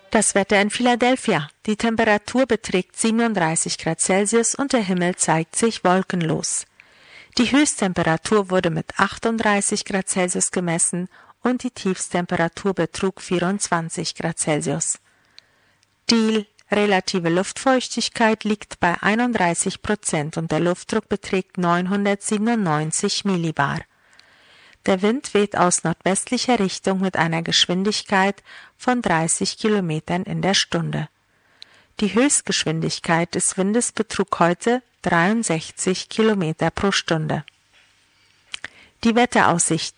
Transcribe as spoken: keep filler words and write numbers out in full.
Das Wetter in Philadelphia. Die Temperatur beträgt siebenunddreißig Grad Celsius und der Himmel zeigt sich wolkenlos. Die Höchsttemperatur wurde mit achtunddreißig Grad Celsius gemessen und die Tiefsttemperatur betrug vierundzwanzig Grad Celsius. Die relative Luftfeuchtigkeit liegt bei einunddreißig Prozent und der Luftdruck beträgt neunhundertsiebenundneunzig Millibar. Der Wind weht aus nordwestlicher Richtung mit einer Geschwindigkeit von dreißig Kilometern in der Stunde. Die Höchstgeschwindigkeit des Windes betrug heute dreiundsechzig Kilometer pro Stunde. Die Wetteraussichten.